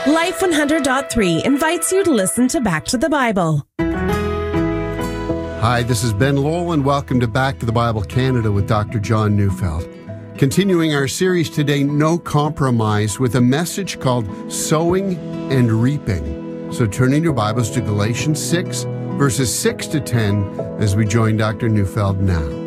Life 100.3 invites you to listen to Back to the Bible. Hi, this is Ben Lowell, and welcome to Back to the Bible Canada with Dr. John Neufeld. Continuing our series today, No Compromise, with a message called Sowing and Reaping. So turning your Bibles to Galatians 6, verses 6 to 10, as we join Dr. Neufeld now.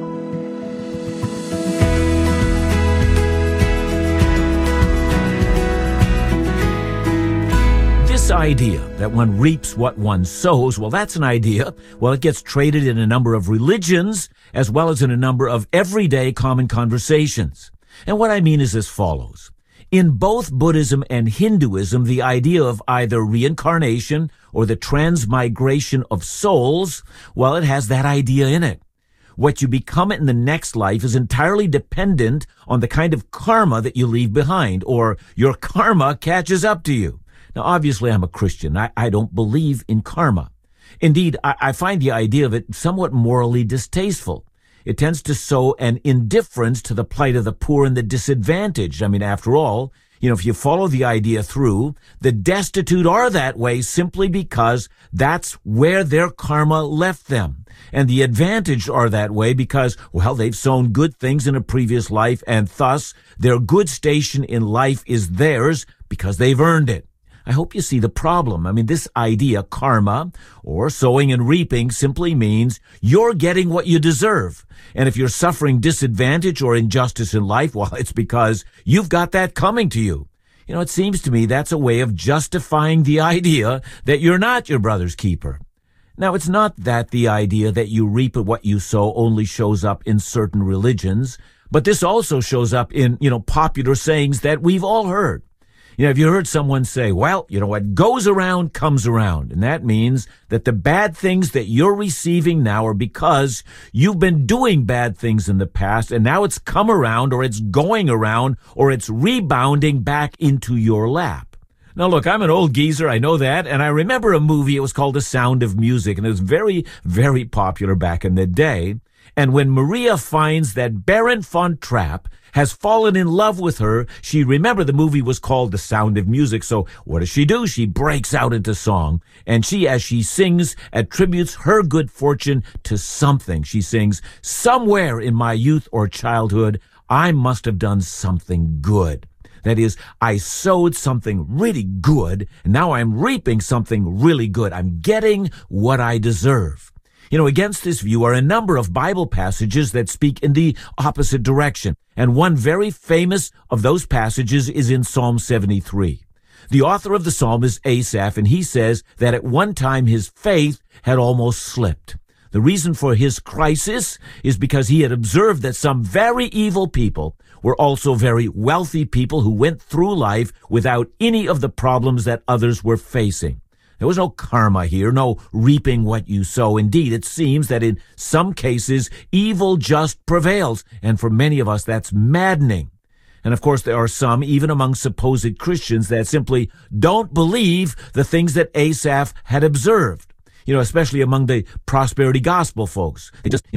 This idea that one reaps what one sows, well, that's an idea. Well, it gets traded in a number of religions as well as in a number of everyday common conversations. And what I mean is as follows. In both Buddhism and Hinduism, the idea of either reincarnation or the transmigration of souls, well, it has that idea in it. What you become in the next life is entirely dependent on the kind of karma that you leave behind, or your karma catches up to you. Now, obviously, I'm a Christian. I don't believe in karma. Indeed, I find the idea of it somewhat morally distasteful. It tends to sow an indifference to the plight of the poor and the disadvantaged. I mean, after all, if you follow the idea through, the destitute are that way simply because that's where their karma left them. And the advantaged are that way because, well, they've sown good things in a previous life, and thus their good station in life is theirs because they've earned it. I hope you see the problem. I mean, this idea, karma, or sowing and reaping, simply means you're getting what you deserve. And if you're suffering disadvantage or injustice in life, well, it's because you've got that coming to you. It seems to me that's a way of justifying the idea that you're not your brother's keeper. Now, it's not that the idea that you reap what you sow only shows up in certain religions, but this also shows up in, popular sayings that we've all heard. Have you heard someone say, well, what goes around comes around? And that means that the bad things that you're receiving now are because you've been doing bad things in the past, and now it's come around, or it's going around, or it's rebounding back into your lap. Now, look, I'm an old geezer, I know that, and I remember a movie, it was called The Sound of Music, and it was very, very popular back in the day. And when Maria finds that Baron von Trapp has fallen in love with her, remember the movie was called The Sound of Music, so what does she do? She breaks out into song, and she, as she sings, attributes her good fortune to something. She sings, somewhere in my youth or childhood, I must have done something good. That is, I sowed something really good, and now I'm reaping something really good. I'm getting what I deserve. Against this view are a number of Bible passages that speak in the opposite direction. And one very famous of those passages is in Psalm 73. The author of the psalm is Asaph, and he says that at one time his faith had almost slipped. The reason for his crisis is because he had observed that some very evil people were also very wealthy people who went through life without any of the problems that others were facing. There was no karma here, no reaping what you sow. Indeed, it seems that in some cases, evil just prevails. And for many of us, that's maddening. And of course, there are some, even among supposed Christians, that simply don't believe the things that Asaph had observed. Especially among the prosperity gospel folks. They just,